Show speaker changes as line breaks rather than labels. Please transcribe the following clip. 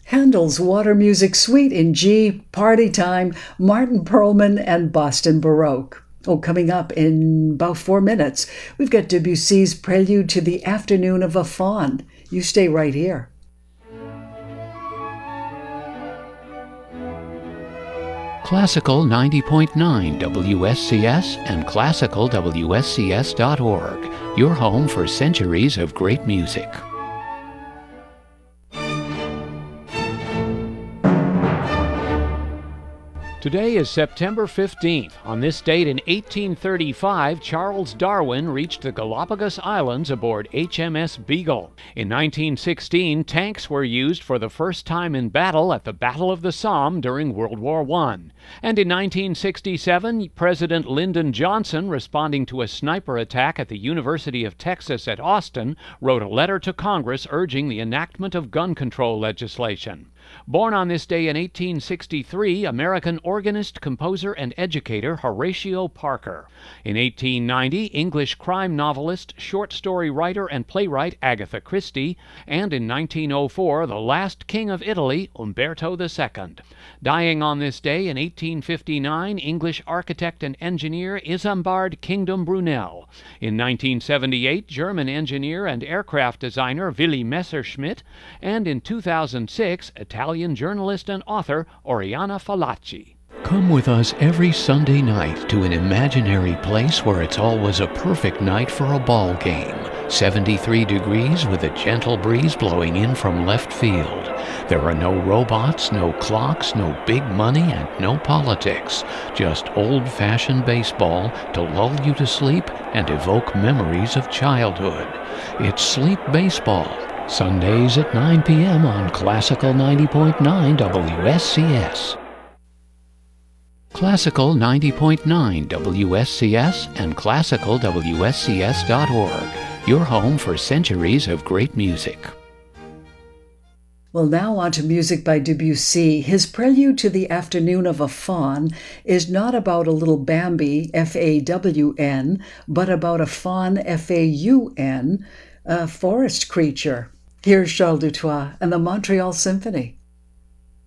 Handel's Water Music Suite in G, Party Time, Martin Perlman, and Boston Baroque. Coming up in about 4 minutes, we've got Debussy's Prelude to the Afternoon of a Faun. You stay right here.
Classical 90.9 WSCS and classicalwscs.org, your home for centuries of great music. Today is September 15th. On this date in 1835, Charles Darwin reached the Galapagos Islands aboard HMS Beagle. In 1916, tanks were used for the first time in battle at the Battle of the Somme during World War I. And in 1967, President Lyndon Johnson, responding to a sniper attack at the University of Texas at Austin, wrote a letter to Congress urging the enactment of gun control legislation. Born on this day in 1863, American organist, composer, and educator Horatio Parker. In 1890, English crime novelist, short story writer, and playwright Agatha Christie. And in 1904, the last king of Italy, Umberto II. Dying on this day in 1859, English architect and engineer Isambard Kingdom Brunel. In 1978, German engineer and aircraft designer Willy Messerschmitt. And in 2006, Italian journalist and author Oriana Fallaci. Come with us every Sunday night to an imaginary place where it's always a perfect night for a ball game. 73 degrees with a gentle breeze blowing in from left field. There are no robots, no clocks, no big money, and no politics. Just old-fashioned baseball to lull you to sleep and evoke memories of childhood. It's Sleep Baseball. Sundays at 9 p.m. on Classical 90.9 WSCS. Classical 90.9 WSCS and classicalwscs.org, your home for centuries of great music.
Well, now on to music by Debussy. His Prelude to the Afternoon of a Faun is not about a little Bambi, F-A-W-N, but about a faun, F-A-U-N, a forest creature. Here's Charles Dutoit and the Montreal Symphony.